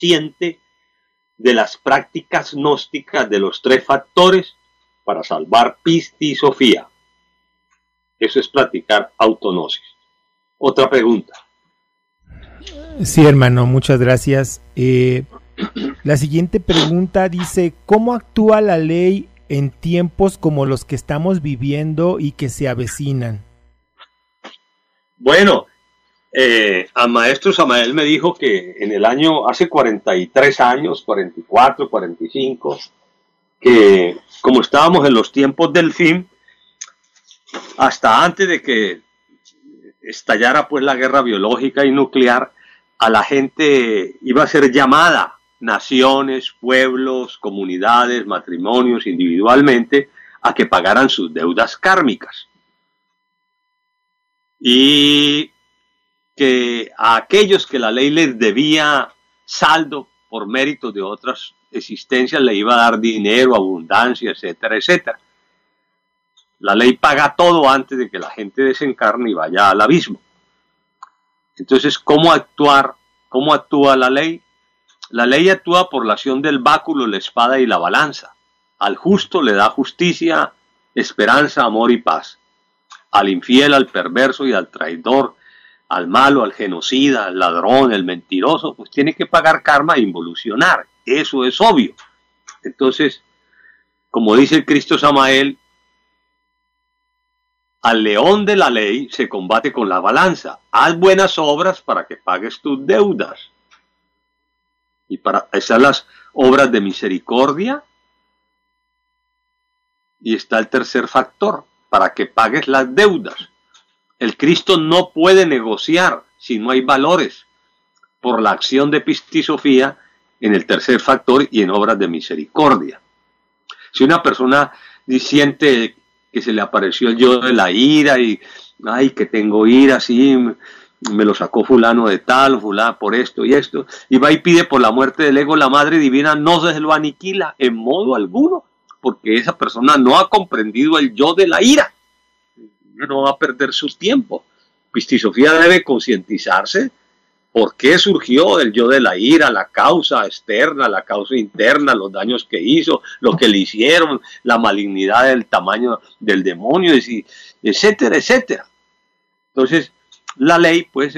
consciente de las prácticas gnósticas de los tres factores para salvar Pisti y Sofía. Eso es practicar autognosis. Otra pregunta. Sí, hermano, muchas gracias. La siguiente pregunta dice, ¿cómo actúa la ley en tiempos como los que estamos viviendo y que se avecinan? Bueno, al maestro Samael me dijo que en el año, hace 43 años, 44, 45, que como estábamos en los tiempos del fin, hasta antes de que estallara pues la guerra biológica y nuclear, a la gente iba a ser llamada, naciones, pueblos, comunidades, matrimonios, individualmente, a que pagaran sus deudas kármicas. Y que a aquellos que la ley les debía saldo por méritos de otras existencias le iba a dar dinero, abundancia, etcétera, etcétera. La ley paga todo antes de que la gente desencarne y vaya al abismo. Entonces, ¿cómo actuar? ¿Cómo actúa la ley? La ley actúa por la acción del báculo, la espada y la balanza. Al justo le da justicia, esperanza, amor y paz. Al infiel, al perverso y al traidor, al malo, al genocida, al ladrón, al mentiroso, pues tiene que pagar karma e involucionar. Eso es obvio. Entonces, como dice el Cristo Samael, al león de la ley se combate con la balanza. Haz buenas obras para que pagues tus deudas. Y para esas las obras de misericordia. Y está el tercer factor, para que pagues las deudas. El Cristo no puede negociar si no hay valores por la acción de pistisofía en el tercer factor y en obras de misericordia. Si una persona siente que se le apareció el yo de la ira y ay, que tengo ira, sí, me lo sacó fulano de tal, fulano por esto y esto, y va y pide por la muerte del ego, la Madre Divina no se lo aniquila en modo alguno, porque esa persona no ha comprendido el yo de la ira. No va a perder su tiempo. Pistisofía debe concientizarse por qué surgió el yo de la ira, la causa externa, la causa interna, los daños que hizo, lo que le hicieron, la malignidad del tamaño del demonio, etcétera, etcétera. Entonces, la ley pues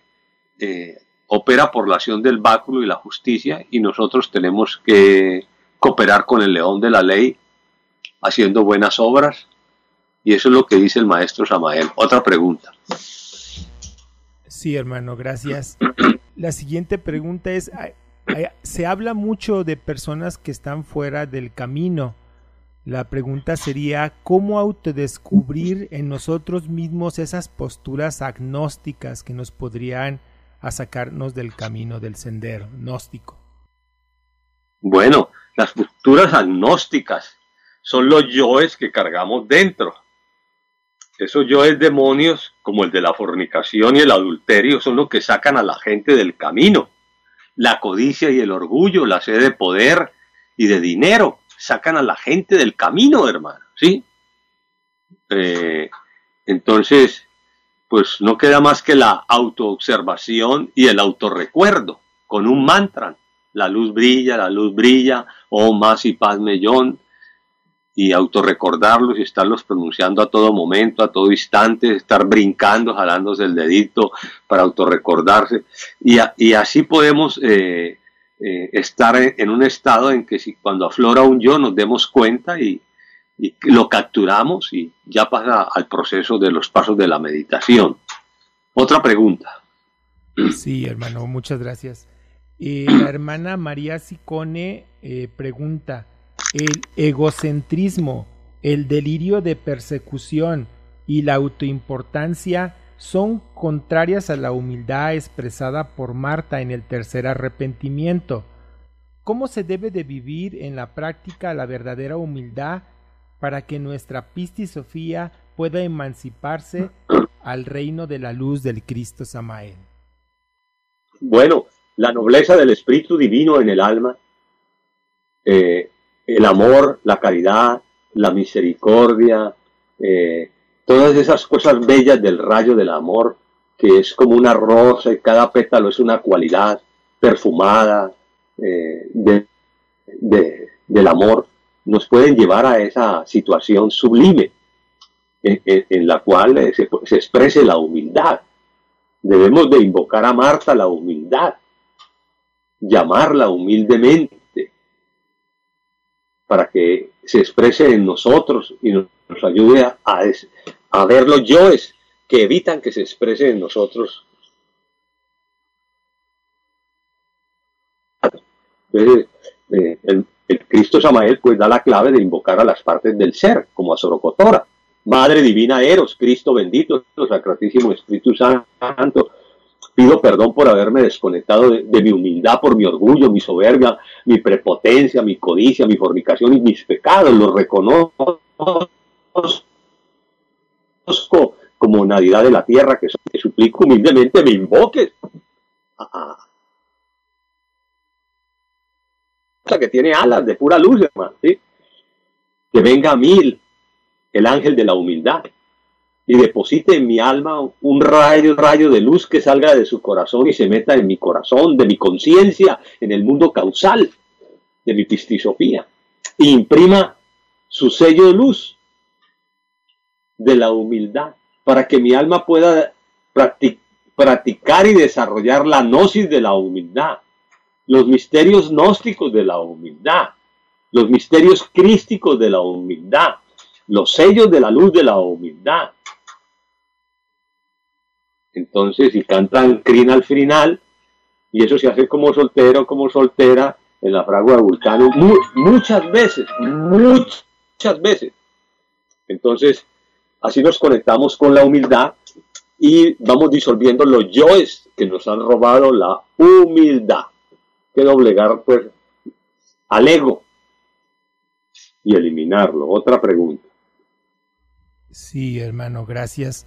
opera por la acción del báculo y la justicia, y nosotros tenemos que cooperar con el león de la ley haciendo buenas obras, y eso es lo que dice el maestro Samael. Otra pregunta. Sí, hermano, gracias. La siguiente pregunta es, se habla mucho de personas que están fuera del camino. La pregunta sería, ¿cómo autodescubrir en nosotros mismos esas posturas agnósticas que nos podrían sacarnos del camino, del sendero gnóstico? Bueno, las posturas agnósticas son los yoes que cargamos dentro. Esos yoes demonios, como el de la fornicación y el adulterio, son los que sacan a la gente del camino. La codicia y el orgullo, la sed de poder y de dinero, sacan a la gente del camino, hermano, ¿sí? Entonces, pues no queda más que la autoobservación y el autorrecuerdo, con un mantra. La luz brilla, oh más y paz mellón, y autorrecordarlos y estarlos pronunciando a todo momento, a todo instante, estar brincando, jalándose el dedito para autorrecordarse, y así podemos estar en un estado en que si cuando aflora un yo nos demos cuenta y lo capturamos y ya pasa al proceso de los pasos de la meditación. Otra pregunta. Sí, hermano, muchas gracias. La hermana María Sicone pregunta, ¿el egocentrismo, el delirio de persecución y la autoimportancia son contrarias a la humildad expresada por Marta en el tercer arrepentimiento? ¿Cómo se debe de vivir en la práctica la verdadera humildad para que nuestra pistisofía pueda emanciparse al reino de la luz del Cristo Samael? Bueno, la nobleza del Espíritu Divino en el alma, el amor, la caridad, la misericordia, todas esas cosas bellas del rayo del amor, que es como una rosa y cada pétalo es una cualidad perfumada, del amor nos pueden llevar a esa situación sublime en la cual se exprese la humildad. Debemos de invocar a Marta la humildad, llamarla humildemente, para que se exprese en nosotros y nos ayude a ver los yoes que evitan que se exprese en nosotros. Entonces, el Cristo Samael pues da la clave de invocar a las partes del ser, como a Sorocotora. Madre divina Eros, Cristo bendito, Sacratísimo Espíritu Santo, pido perdón por haberme desconectado de mi humildad, por mi orgullo, mi soberbia, mi prepotencia, mi codicia, mi fornicación y mis pecados. Los reconozco como nadidad de la tierra, que te suplico humildemente me invoques. Que tiene alas de pura luz, hermano, ¿sí? Que venga a mí el ángel de la humildad y deposite en mi alma un rayo de luz que salga de su corazón y se meta en mi corazón, de mi conciencia, en el mundo causal de mi pistisofía, e imprima su sello de luz de la humildad, para que mi alma pueda practicar y desarrollar la gnosis de la humildad, los misterios gnósticos de la humildad, los misterios crísticos de la humildad, los sellos de la luz de la humildad. Entonces, si cantan crina al final, y eso se hace como soltero, como soltera, en la fragua de Vulcano, muchas veces. Entonces, así nos conectamos con la humildad y vamos disolviendo los yoes que nos han robado la humildad. Que doblegar pues al ego y eliminarlo. Otra pregunta. Sí, hermano, gracias.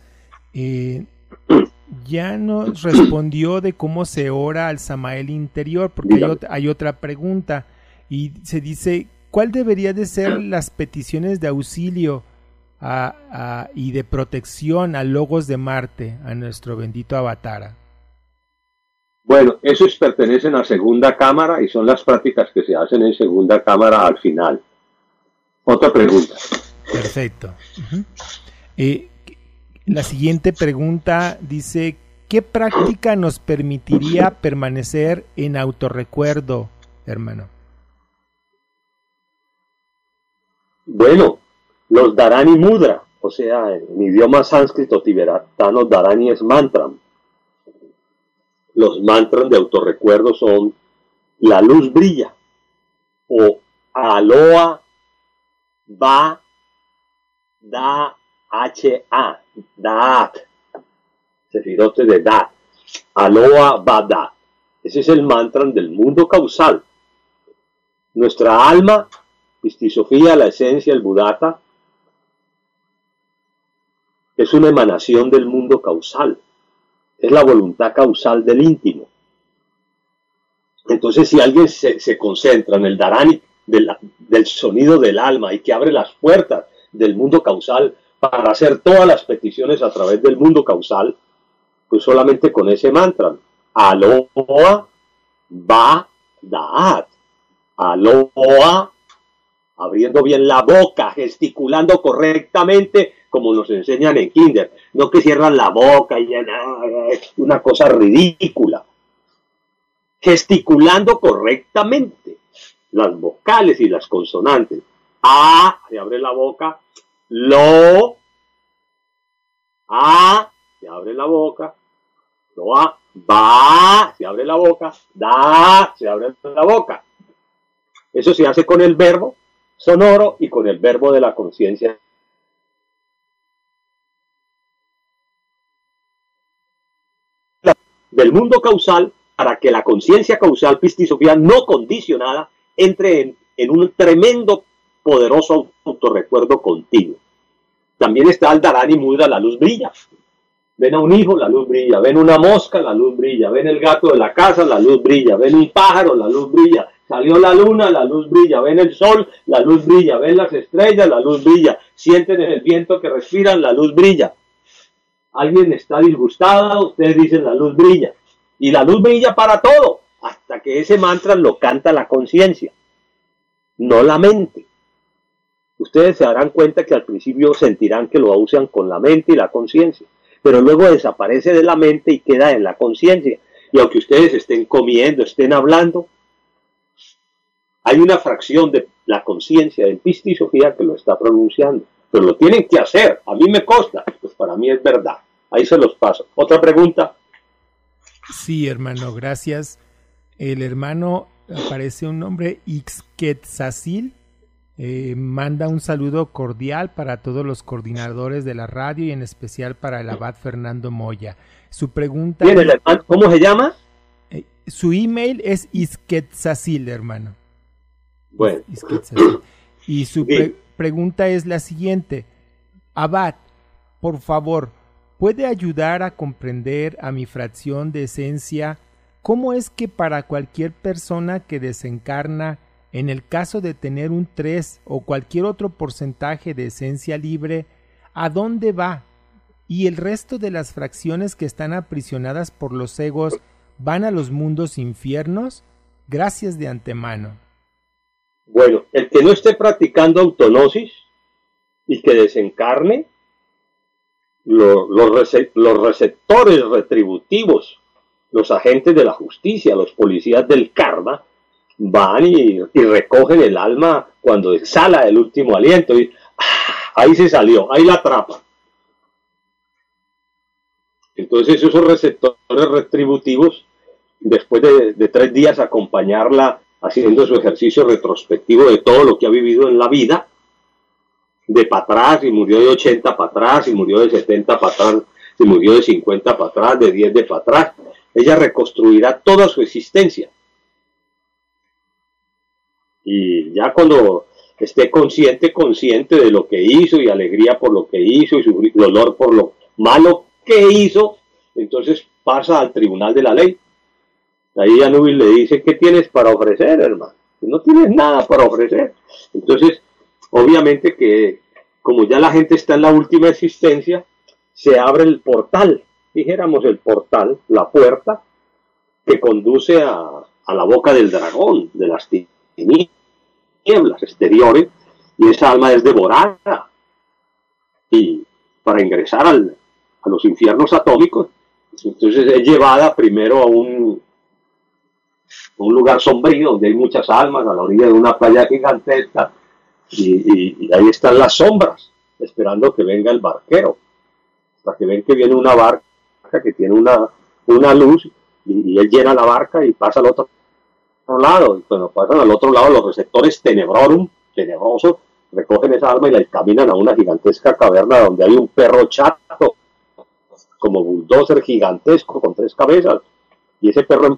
Ya nos respondió de cómo se ora al Samael interior, porque hay otra pregunta y se dice, ¿cuál debería de ser las peticiones de auxilio y de protección a Logos de Marte, a nuestro bendito Avatara? Bueno, esos pertenecen a segunda cámara y son las prácticas que se hacen en segunda cámara al final. Otra pregunta. Perfecto. La siguiente pregunta dice, ¿qué práctica nos permitiría permanecer en autorrecuerdo, hermano? Bueno, los Dharani Mudra, o sea, en idioma sánscrito tibetano, Dharani es mantra. Los mantras de autorrecuerdo son la luz brilla o Aloha Va Da H-A Daat, sefirote de Da, Aloha Va Da. Ese es el mantra del mundo causal. Nuestra alma, Pistisofía, la esencia, el Buddhata, es una emanación del mundo causal. Es la voluntad causal del íntimo. Entonces, si alguien se concentra en el Dharani del sonido del alma y que abre las puertas del mundo causal para hacer todas las peticiones a través del mundo causal, pues solamente con ese mantra, Aloha Va Daat, Aloha, abriendo bien la boca, gesticulando correctamente, como nos enseñan en Kinder, no que cierran la boca y ya es una cosa ridícula. Gesticulando correctamente las vocales y las consonantes. A, se abre la boca. Lo, A, se abre la boca. Lo, A, Va, se abre la boca. Da, se abre la boca. Eso se hace con el verbo sonoro y con el verbo de la conciencia. Del mundo causal, para que la conciencia causal pistisofía no condicionada entre en un tremendo, poderoso autorrecuerdo continuo. También está el Dharani Mudra, la luz brilla. Ven a un hijo, la luz brilla. Ven una mosca, la luz brilla. Ven el gato de la casa, la luz brilla. Ven un pájaro, la luz brilla. Salió la luna, la luz brilla. Ven el sol, la luz brilla. Ven las estrellas, la luz brilla. Sienten el viento que respiran, la luz brilla. Alguien está disgustado, ustedes dicen la luz brilla. Y la luz brilla para todo, hasta Resulta que ese mantra lo canta la conciencia, no la mente. Ustedes se darán cuenta que al principio sentirán que lo usan con la mente y la conciencia, pero luego desaparece de la mente y queda en la conciencia. Y aunque ustedes estén comiendo, estén hablando, hay una fracción de la conciencia del Pista y Sofía que lo está pronunciando. Pero lo tienen que hacer. A mí me consta. Pues para mí es verdad. Ahí se los paso. ¿Otra pregunta? Sí, hermano, gracias. El hermano, aparece un nombre, Ixquetzazil, manda un saludo cordial para todos los coordinadores de la radio y en especial para el abad Fernando Moya. Su pregunta... Bien, el hermano, ¿cómo se llama? Su email es Ixquetzazil, hermano. Bueno. Y su pregunta es la siguiente. Abad, por favor, ¿puede ayudar a comprender a mi fracción de esencia cómo es que para cualquier persona que desencarna, en el caso de tener un 3 o cualquier otro porcentaje de esencia libre, a dónde va? ¿Y el resto de las fracciones que están aprisionadas por los egos van a los mundos infiernos? Gracias de antemano. Bueno, el que no esté practicando autonosis y que desencarne, los receptores retributivos, los agentes de la justicia, los policías del karma, van y recogen el alma cuando exhala el último aliento y ahí se salió, ahí la atrapa. Entonces esos receptores retributivos, después de 3 días acompañarla haciendo su ejercicio retrospectivo de todo lo que ha vivido en la vida, de para atrás, y murió de 80 para atrás, y murió de 70 para atrás, y murió de 50 para atrás, de 10 de para atrás, ella reconstruirá toda su existencia. Y ya cuando esté consciente de lo que hizo, y alegría por lo que hizo, y su dolor por lo malo que hizo, entonces pasa al tribunal de la ley. Ahí Anubis le dice, ¿qué tienes para ofrecer, hermano? No tienes nada para ofrecer. Entonces, obviamente que como ya la gente está en la última existencia, se abre el portal, dijéramos el portal, la puerta, que conduce a la boca del dragón, de las tinieblas exteriores, y esa alma es devorada. Y para ingresar a los infiernos atómicos, entonces es llevada primero a un lugar sombrío donde hay muchas almas a la orilla de una playa gigantesca y ahí están las sombras esperando que venga el barquero, hasta que ven que viene una barca que tiene una luz y él llena la barca y pasa al otro lado, y cuando pasan al otro lado los receptores tenebrosos recogen esa alma y la caminan a una gigantesca caverna donde hay un perro chato como bulldozer gigantesco con 3 cabezas, y ese perro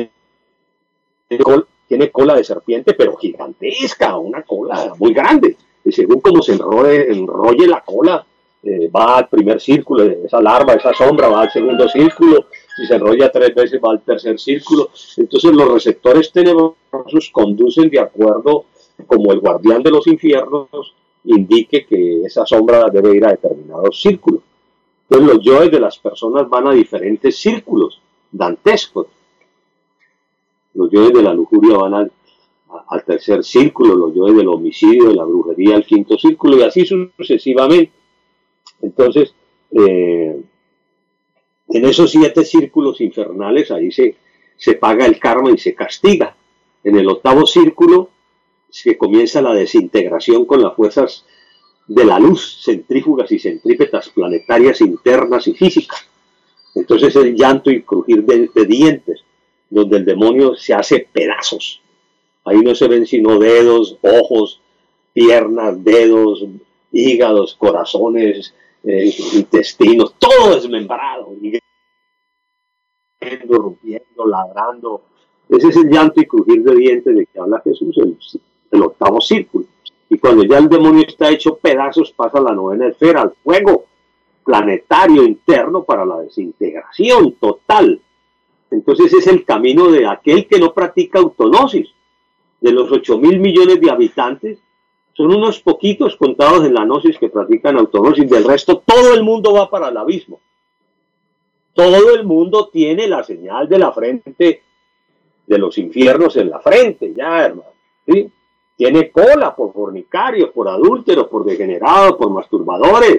tiene cola de serpiente, pero gigantesca, una cola muy grande, y según como se enrolle la cola, va al primer círculo, esa larva, esa sombra va al segundo círculo, si se enrolla 3 veces va al tercer círculo. Entonces los receptores tenebrosos conducen de acuerdo como el guardián de los infiernos indique que esa sombra debe ir a determinados círculos. Entonces los yoes de las personas van a diferentes círculos dantescos. Los yoes de la lujuria van al tercer círculo, los yoes del homicidio, de la brujería al 5.º círculo, y así sucesivamente. Entonces, en esos 7 círculos infernales, ahí se paga el karma y se castiga. En el 8.º círculo, que comienza la desintegración con las fuerzas de la luz, centrífugas y centrípetas planetarias internas y físicas. Entonces el llanto y crujir de dientes, donde el demonio se hace pedazos. Ahí no se ven sino dedos, ojos, piernas, dedos, hígados, corazones, intestinos, todo desmembrado, y rompiendo, ladrando. Ese es el llanto y crujir de dientes de que habla Jesús, el 8.º círculo. Y cuando ya el demonio está hecho pedazos, pasa a la 9ª esfera, al fuego planetario interno para la desintegración total. Entonces es el camino de aquel que no practica autonosis. De los 8.000 millones de habitantes, son unos poquitos contados en la gnosis que practican autonosis. Del resto, todo el mundo va para el abismo. Todo el mundo tiene la señal de la frente de los infiernos en la frente, ya, hermano, ¿sí? Tiene cola por fornicarios, por adúlteros, por degenerados, por masturbadores.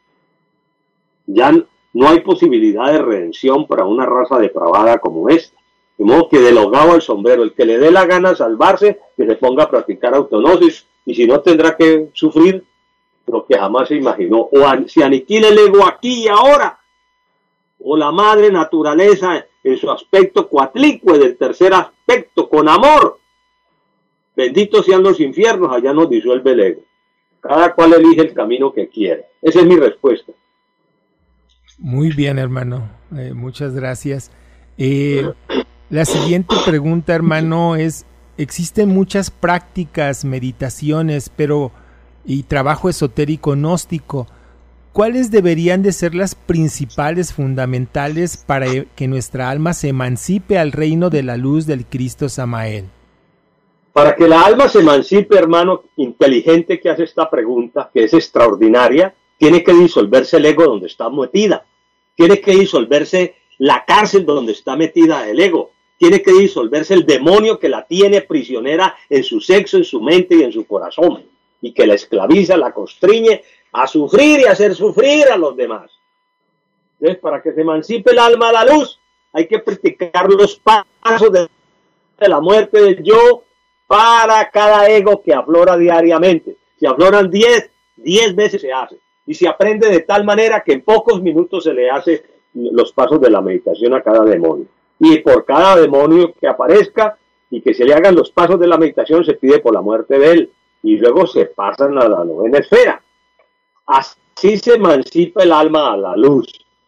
Ya no hay posibilidad de redención para una raza depravada como esta. De modo que del ahogado al sombrero, el que le dé la gana salvarse, que se ponga a practicar autognosis, y si no tendrá que sufrir lo que jamás se imaginó. O se aniquila el ego aquí y ahora, o la madre naturaleza en su aspecto cuatlicue del tercer aspecto, con amor. Benditos sean los infiernos, allá nos disuelve el ego. Cada cual elige el camino que quiere. Esa es mi respuesta. Muy bien, hermano. Muchas gracias. La siguiente pregunta, hermano, es: existen muchas prácticas, meditaciones, y trabajo esotérico gnóstico. ¿Cuáles deberían de ser las principales, fundamentales para que nuestra alma se emancipe al reino de la luz del Cristo Samael? Para que la alma se emancipe, hermano, inteligente que hace esta pregunta, que es extraordinaria, tiene que disolverse el ego donde está metida. Tiene que disolverse la cárcel donde está metida el ego. Tiene que disolverse el demonio que la tiene prisionera en su sexo, en su mente y en su corazón, y que la esclaviza, la constriñe a sufrir y a hacer sufrir a los demás. Entonces, para que se emancipe el alma a la luz, hay que practicar los pasos de la muerte del yo para cada ego que aflora diariamente. Si afloran 10 veces se hace. Y se aprende de tal manera que en pocos minutos se le hace los pasos de la meditación a cada demonio. Y por cada demonio que aparezca y que se le hagan los pasos de la meditación, se pide por la muerte de él. Y luego se pasan a la novena esfera. Así se emancipa el alma a la luz.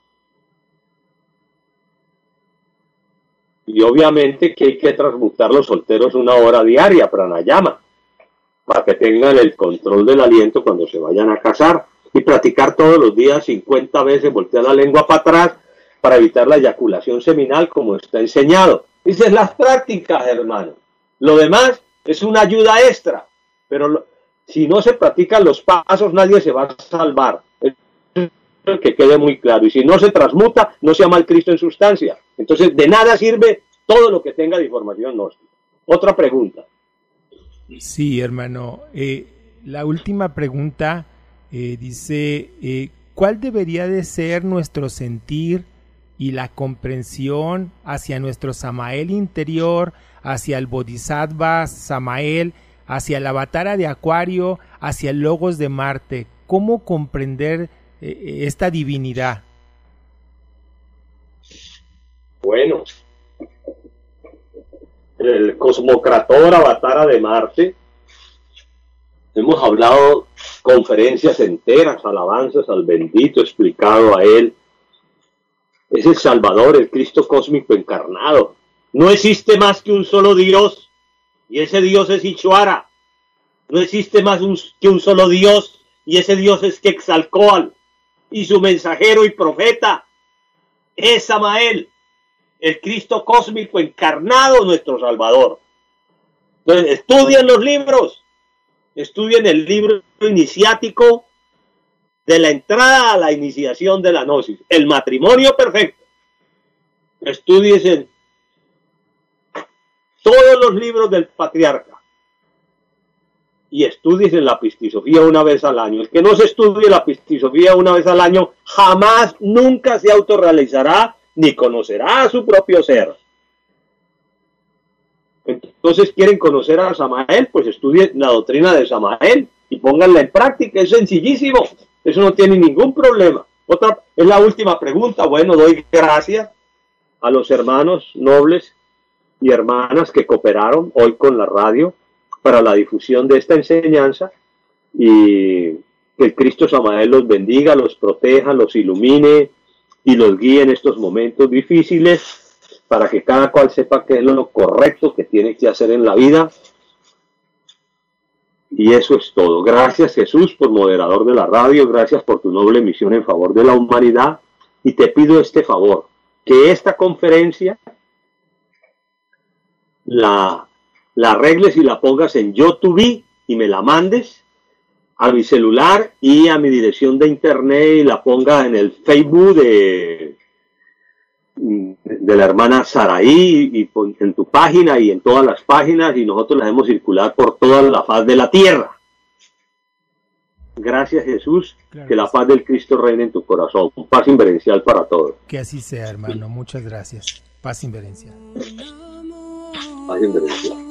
Y obviamente que hay que transmutar los solteros 1 hora diaria, pranayama, para que tengan el control del aliento cuando se vayan a casar. Y practicar todos los días 50 veces, voltear la lengua para atrás para evitar la eyaculación seminal como está enseñado. Dices las prácticas, hermano. Lo demás es una ayuda extra, pero si no se practican los pasos, nadie se va a salvar. Que quede muy claro. Y si no se transmuta, no se llama el Cristo en sustancia. Entonces, de nada sirve todo lo que tenga de información gnóstica. Otra pregunta. Sí, hermano. La última pregunta dice: ¿cuál debería de ser nuestro sentir y la comprensión hacia nuestro Samael interior, hacia el Bodhisattva Samael, hacia el Avatara de Acuario, hacia el Logos de Marte? ¿Cómo comprender esta divinidad? Bueno, el cosmocrator Avatara de Marte, hemos hablado conferencias enteras, alabanzas al bendito, explicado a él. Es el Salvador, el Cristo cósmico encarnado. No existe más que un solo Dios, y ese Dios es Ishvara. No existe más que un solo Dios, y ese Dios es Quetzalcóatl. Y su mensajero y profeta es Samael, el Cristo cósmico encarnado, nuestro Salvador. Entonces, estudien los libros. Estudien el libro iniciático de la entrada a la iniciación de la gnosis, el matrimonio perfecto. Estudien todos los libros del patriarca y estudien la pistisofía 1 vez al año. El que no se estudie la pistisofía 1 vez al año jamás, nunca se autorrealizará ni conocerá a su propio ser. Entonces, ¿quieren conocer a Samael? Pues estudien la doctrina de Samael y pónganla en práctica. Es sencillísimo. Eso no tiene ningún problema. Otra, es la última pregunta. Bueno, doy gracias a los hermanos nobles y hermanas que cooperaron hoy con la radio para la difusión de esta enseñanza, y que el Cristo Samael los bendiga, los proteja, los ilumine y los guíe en estos momentos difíciles, para que cada cual sepa qué es lo correcto que tiene que hacer en la vida. Y eso es todo. Gracias, Jesús, por moderador de la radio. Gracias por tu noble misión en favor de la humanidad. Y te pido este favor, que esta conferencia la arregles y la pongas en YouTube y me la mandes a mi celular y a mi dirección de internet, y la ponga en el Facebook de la hermana Saraí, y en tu página y en todas las páginas, y nosotros las hemos circular por toda la faz de la tierra. Gracias, Jesús, claro, que la paz del Cristo reine en tu corazón. Paz inverencial para todos. Que así sea, hermano. Muchas gracias. Paz inverencial. Paz inverencial.